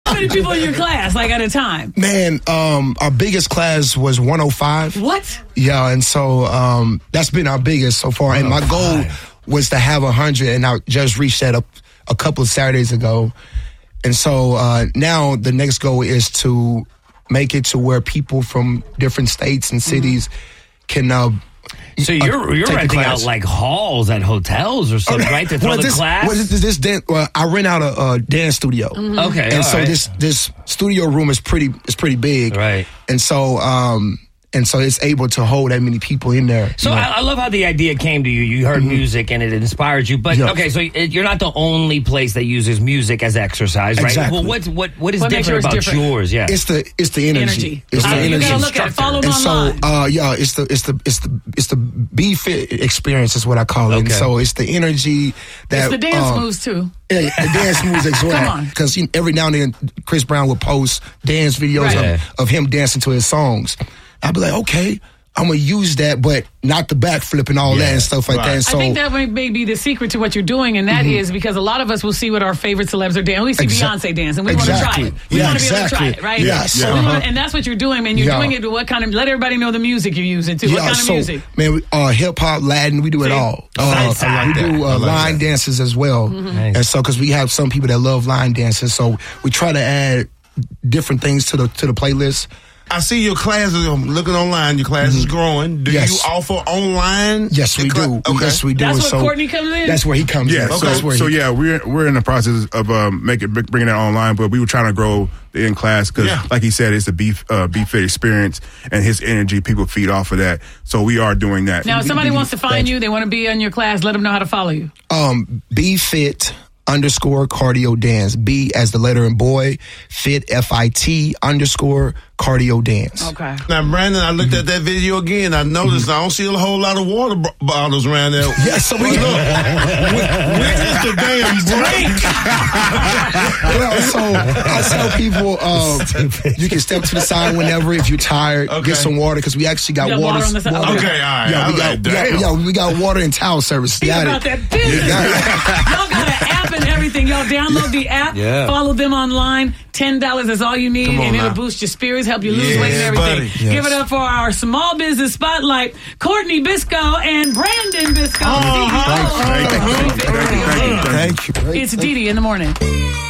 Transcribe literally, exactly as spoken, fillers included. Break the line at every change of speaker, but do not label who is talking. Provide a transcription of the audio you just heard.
How many people in your class, like at a time?
Man, um, our biggest class was one oh five.
What?
Yeah, and so um, that's been our biggest so far. And my goal was to have one hundred, and I just reached that up a couple of Saturdays ago. And so uh, now the next goal is to make it to where people from different states and cities mm-hmm. can uh,
So you're you're
uh,
renting out like halls at hotels or something, right? To throw
well,
the
this,
class.
Well, this, this dan- well, I rent out a, a dance studio.
Mm-hmm. Okay,
and so
right.
this this studio room is pretty is pretty big,
right?
And so um and so it's able to hold that many people in there.
So
you know?
I, I love how the idea came to you. You heard mm-hmm. music and it inspired you. But
yeah.
okay, so it, you're not the only place that uses music as exercise, right?
Exactly.
Well, what what what is
what
different about
different?
yours? Yeah,
it's the it's the energy.
energy.
It's
uh,
the
you
energy.
gotta look at it. Follow them
and
online.
so uh, yeah, it's the it's the it's the it's the Be Fit experience is what I call it.
Okay.
And so it's the energy that
it's the dance
um,
moves too.
Yeah, the dance moves as well.
Come on.
Because you know, every now and then Chris Brown would post dance videos
right.
of, of him dancing to his songs. I'd be like, okay, I'm going to use that, but not the backflip and all yeah, that and stuff like right. that. And so,
I think that may be the secret to what you're doing, and that mm-hmm. is because a lot of us will see what our favorite celebs are dancing. We see Exa- Beyonce dance, and we
exactly.
want to try it. We
yeah,
want to
exactly.
be able to try it, right?
Yes.
So
Yeah.
we
Uh-huh.
wanna, and that's what you're doing, man. You're
yeah.
doing it to what kind of, let everybody know the music you're using, too.
Yeah,
what kind
so,
of music?
Man, we, uh, hip-hop, Latin, we do it all. Uh,
nice.
uh, we do uh,
like
line
that.
dances as well.
Mm-hmm.
Nice.
And so, because we have some people that love line dances, so we try to add different things to the to the playlist.
I see your classes. I'm looking online. Your class mm-hmm. is growing. Do
yes.
you offer online?
Yes, we
cl-
do.
Okay.
Yes, we do.
That's
and
where
so
Courtney comes in?
That's where he comes
yeah,
in.
Okay. So, so
he,
yeah, we're we're in the process of um, making bringing that online, but we were trying to grow the in class because, yeah. like he said, it's a Be uh, Be Fit experience, and his energy, people feed off of that. So we are doing that.
Now, if somebody wants to find you, they want to be in your class, let them know how to follow you.
Um, Be Fit underscore cardio dance. B as the letter in boy, fit F I T underscore cardio dance.
Okay.
Now, Brandon, I looked mm-hmm. at that video again. I noticed mm-hmm. I don't see a whole lot of water b- bottles around there.
Yes, so we
look. When is the damn break?
Well, so I tell people um, you can step to the side whenever if you're tired. Okay. Get some water because we actually got,
got
water.
water on the side.
Water. Okay, all right.
Yeah, we got,
like,
we got, yeah, we got water and towel service.
Think
got
about
it.
that business.
Yeah.
Y'all got an app and everything. Y'all download the app.
Yeah.
Follow them online. ten dollars is all you need, and it'll
now.
boost your spirits, help you lose
yeah,
weight and everything.
Yes.
Give it up for our small business spotlight, Courtney Biscoe and Brandon Biscoe.
Uh-huh.
Thank you. Thank you. Thank you.
Thank you.
It's Dee Dee in the morning.